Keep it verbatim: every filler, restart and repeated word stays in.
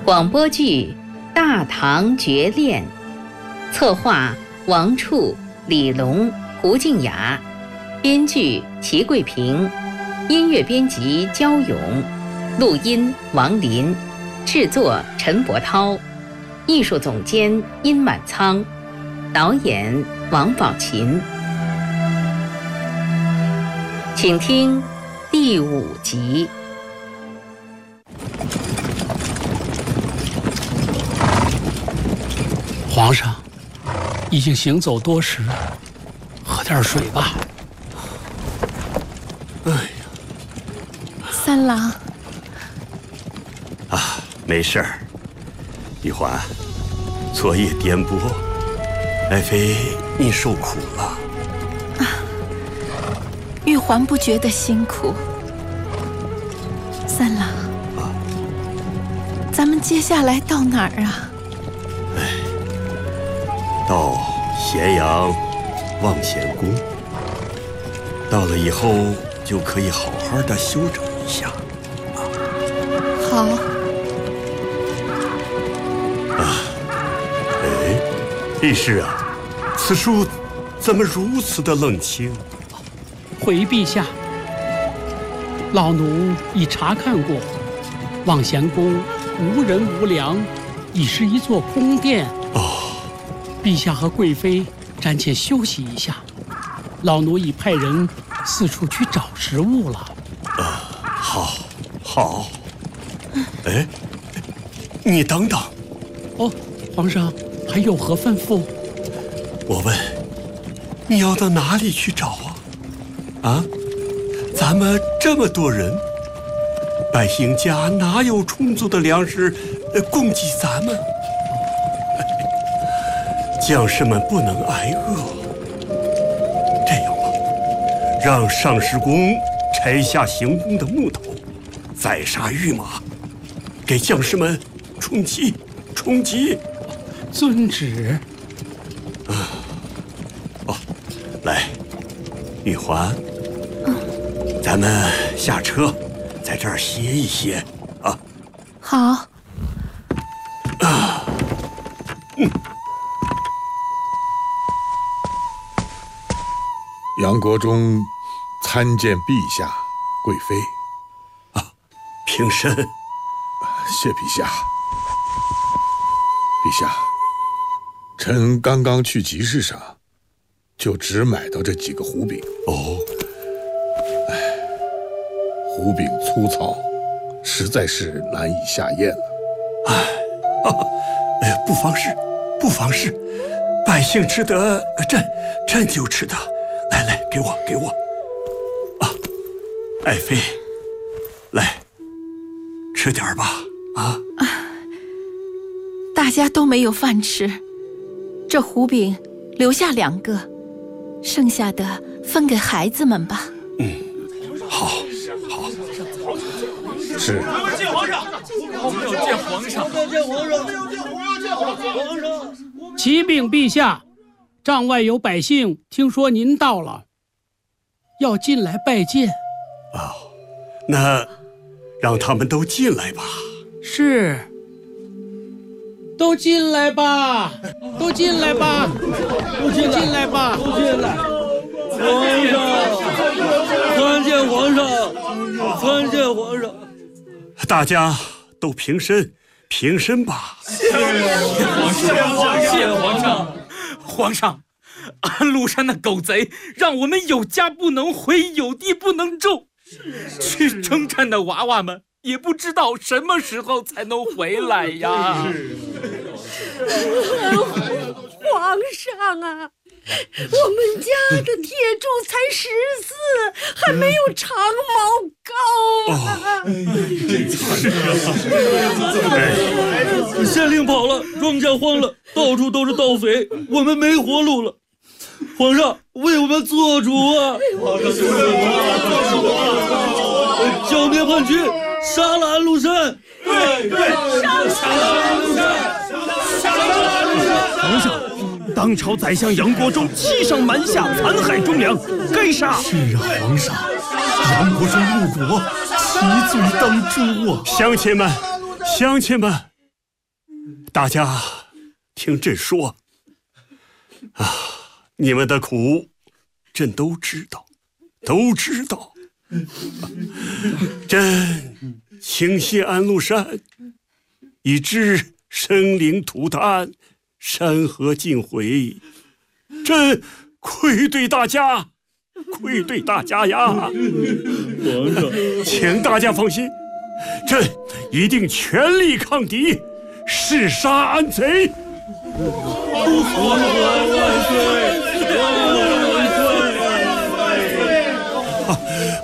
广播剧《大唐绝恋》，策划王处、李龙、胡静雅，编剧齐桂平，音乐编辑焦勇，录音王林，制作陈伯涛，艺术总监殷满仓，导演王宝琴。请听第五集。 皇上已经行走多时，喝点水吧。 哎呀， 三郎啊，没事儿。玉环，昨夜颠簸，爱妃你受苦了。 啊，玉环不觉得辛苦。三郎，啊，咱们接下来到哪儿啊？ 哎，到咸阳望贤宫。到了以后就可以好好的休整一下。啊， 好。 啊，哎，帝师啊，此书怎么如此的冷清？ 回陛下，老奴已查看过，望贤宫无人无粮，已是一座宫殿。 哦， 陛下和贵妃暂且休息一下，老奴已派人四处去找食物了。 啊，好，好。哎，你等等。 哦，皇上还有何吩咐？ 我问，你要到哪里去找啊？啊，咱们这么多人，百姓家哪有充足的粮食供给咱们？将士们不能挨饿。这样吧，让上士公拆下行宫的木头，宰杀御马，给将士们充饥充饥。 遵旨。 啊，哦，来，玉环， 嗯， 咱们下车，在这儿歇一歇啊。 好。 啊，嗯。 杨国忠参见陛下、贵妃。 啊，平身。 谢陛下。陛下，臣刚刚去集市上，就只买到这几个胡饼。 哦， 哎，胡饼粗糙，实在是难以下咽了。 哎，啊，哎，不妨事，不妨事，百姓吃得，朕朕就吃得。来来，给我给我。啊，爱妃，来，吃点吧。啊。 啊，大家都没有饭吃，这胡饼留下两个，剩下的分给孩子们吧。 嗯，好，好。 是。 我要见皇上！我要见皇上！我要见皇上！我要见皇上！ 启禀陛下，帐外有百姓听说您到了，要进来拜见。 哦，那让他们都进来吧。 是。都进来吧，都进来吧， 都进来吧， 都进来！皇上，参见皇上，参见皇上！ 大家都平身，平身吧。 谢皇上，谢皇上！ 皇上，安禄山那狗贼让我们有家不能回，有地不能种，去征战的娃娃们也不知道什么时候才能回来呀！ 皇上啊，我们家的铁柱才十四，还没有长毛高啊！ 哎，县令跑了，庄稼荒了，到处都是盗匪，我们没活路了。皇上为我们做主啊！皇上做主啊！剿灭叛军，杀了安禄山！ 对对，杀了安禄山！杀了安禄山！ 皇上，当朝宰相杨国忠欺上瞒下，残害忠良，该杀。 是啊，皇上，杨国忠误国，其罪当诛啊！ 乡亲们，乡亲们， 大家听朕说啊，你们的苦，朕都知道，都知道。朕倾泻安禄山，以致生灵涂炭，山河尽毁。朕愧对大家，愧对大家呀！皇上，请大家放心，朕一定全力抗敌，誓杀安贼。 皇上万岁！万